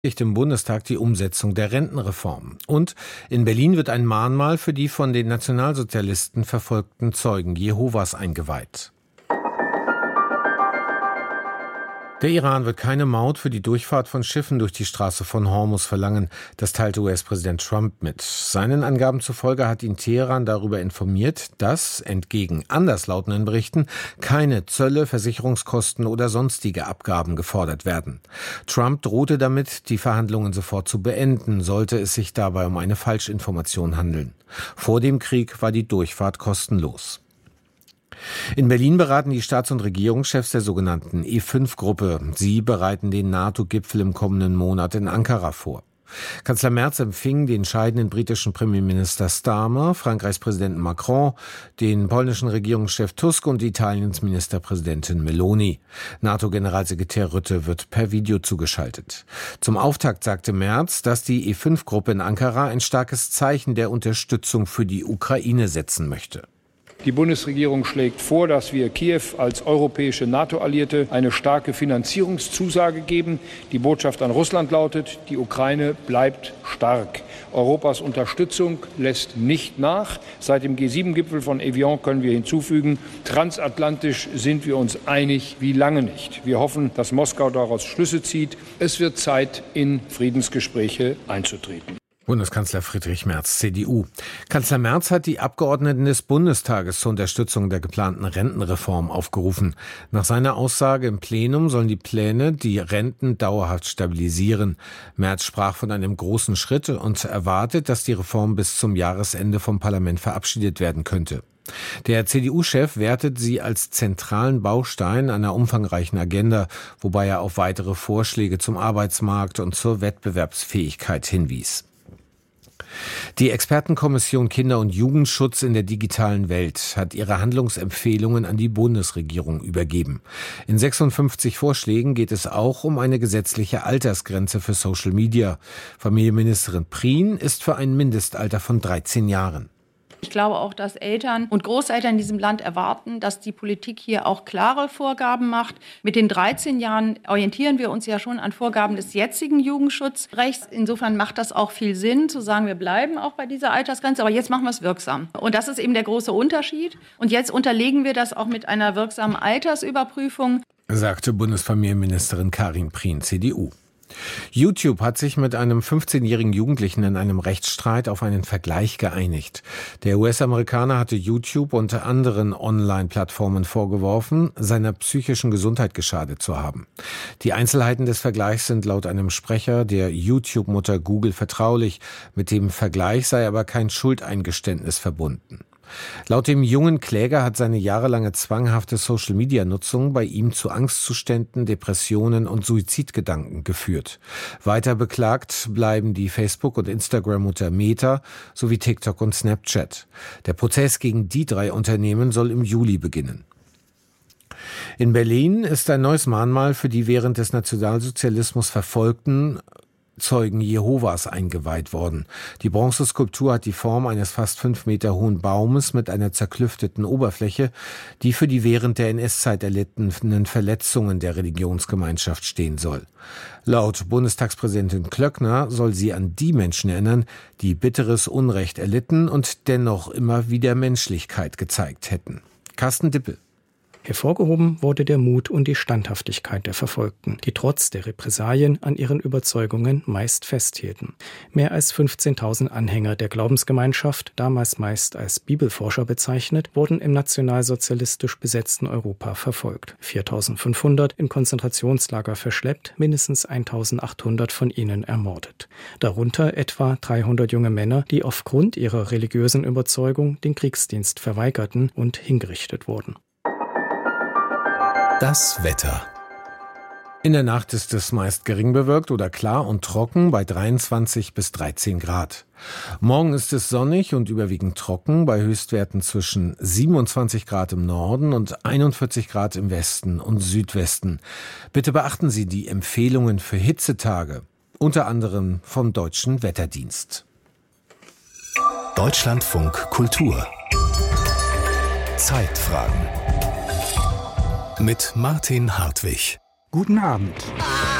im Bundestag die Umsetzung der Rentenreform. Und in Berlin wird ein Mahnmal für die von den Nationalsozialisten verfolgten Zeugen Jehovas eingeweiht. Der Iran wird keine Maut für die Durchfahrt von Schiffen durch die Straße von Hormuz verlangen. Das teilte US-Präsident Trump mit. Seinen Angaben zufolge hat ihn Teheran darüber informiert, dass, entgegen anderslautenden Berichten, keine Zölle, Versicherungskosten oder sonstige Abgaben gefordert werden. Trump drohte damit, die Verhandlungen sofort zu beenden, sollte es sich dabei um eine Falschinformation handeln. Vor dem Krieg war die Durchfahrt kostenlos. In Berlin beraten die Staats- und Regierungschefs der sogenannten E5-Gruppe. Sie bereiten den NATO-Gipfel im kommenden Monat in Ankara vor. Kanzler Merz empfing den scheidenden britischen Premierminister Starmer, Frankreichs Präsidenten Macron, den polnischen Regierungschef Tusk und Italiens Ministerpräsidentin Meloni. NATO-Generalsekretär Rutte wird per Video zugeschaltet. Zum Auftakt sagte Merz, dass die E5-Gruppe in Ankara ein starkes Zeichen der Unterstützung für die Ukraine setzen möchte. Die Bundesregierung schlägt vor, dass wir Kiew als europäische NATO-Alliierte eine starke Finanzierungszusage geben. Die Botschaft an Russland lautet, die Ukraine bleibt stark. Europas Unterstützung lässt nicht nach. Seit dem G7-Gipfel von Evian können wir hinzufügen, transatlantisch sind wir uns einig wie lange nicht. Wir hoffen, dass Moskau daraus Schlüsse zieht. Es wird Zeit, in Friedensgespräche einzutreten. Bundeskanzler Friedrich Merz, CDU. Kanzler Merz hat die Abgeordneten des Bundestages zur Unterstützung der geplanten Rentenreform aufgerufen. Nach seiner Aussage im Plenum sollen die Pläne die Renten dauerhaft stabilisieren. Merz sprach von einem großen Schritt und erwartet, dass die Reform bis zum Jahresende vom Parlament verabschiedet werden könnte. Der CDU-Chef wertet sie als zentralen Baustein einer umfangreichen Agenda, wobei er auf weitere Vorschläge zum Arbeitsmarkt und zur Wettbewerbsfähigkeit hinwies. Die Expertenkommission Kinder- und Jugendschutz in der digitalen Welt hat ihre Handlungsempfehlungen an die Bundesregierung übergeben. In 56 Vorschlägen geht es auch um eine gesetzliche Altersgrenze für Social Media. Familienministerin Prien ist für ein Mindestalter von 13 Jahren. Ich glaube auch, dass Eltern und Großeltern in diesem Land erwarten, dass die Politik hier auch klare Vorgaben macht. Mit den 13 Jahren orientieren wir uns ja schon an Vorgaben des jetzigen Jugendschutzrechts. Insofern macht das auch viel Sinn, zu sagen, wir bleiben auch bei dieser Altersgrenze, aber jetzt machen wir es wirksam. Und das ist eben der große Unterschied. Und jetzt unterlegen wir das auch mit einer wirksamen Altersüberprüfung, sagte Bundesfamilienministerin Karin Prien, CDU. YouTube hat sich mit einem 15-jährigen Jugendlichen in einem Rechtsstreit auf einen Vergleich geeinigt. Der US-Amerikaner hatte YouTube und anderen Online-Plattformen vorgeworfen, seiner psychischen Gesundheit geschadet zu haben. Die Einzelheiten des Vergleichs sind laut einem Sprecher der YouTube-Mutter Google vertraulich. Mit dem Vergleich sei aber kein Schuldeingeständnis verbunden. Laut dem jungen Kläger hat seine jahrelange zwanghafte Social-Media-Nutzung bei ihm zu Angstzuständen, Depressionen und Suizidgedanken geführt. Weiter beklagt bleiben die Facebook- und Instagram-Mutter Meta sowie TikTok und Snapchat. Der Prozess gegen die 3 Unternehmen soll im Juli beginnen. In Berlin ist ein neues Mahnmal für die während des Nationalsozialismus verfolgten Zeugen Jehovas eingeweiht worden. Die Bronzeskulptur hat die Form eines fast 5 Meter hohen Baumes mit einer zerklüfteten Oberfläche, die für die während der NS-Zeit erlittenen Verletzungen der Religionsgemeinschaft stehen soll. Laut Bundestagspräsidentin Klöckner soll sie an die Menschen erinnern, die bitteres Unrecht erlitten und dennoch immer wieder Menschlichkeit gezeigt hätten. Carsten Dippel. Hervorgehoben wurde der Mut und die Standhaftigkeit der Verfolgten, die trotz der Repressalien an ihren Überzeugungen meist festhielten. Mehr als 15.000 Anhänger der Glaubensgemeinschaft, damals meist als Bibelforscher bezeichnet, wurden im nationalsozialistisch besetzten Europa verfolgt. 4.500 in Konzentrationslager verschleppt, mindestens 1.800 von ihnen ermordet. Darunter etwa 300 junge Männer, die aufgrund ihrer religiösen Überzeugung den Kriegsdienst verweigerten und hingerichtet wurden. Das Wetter. In der Nacht ist es meist gering bewölkt oder klar und trocken bei 23 bis 13 Grad. Morgen ist es sonnig und überwiegend trocken bei Höchstwerten zwischen 27 Grad im Norden und 41 Grad im Westen und Südwesten. Bitte beachten Sie die Empfehlungen für Hitzetage, unter anderem vom Deutschen Wetterdienst. Deutschlandfunk Kultur. Zeitfragen. Mit Martin Hartwig. Guten Abend.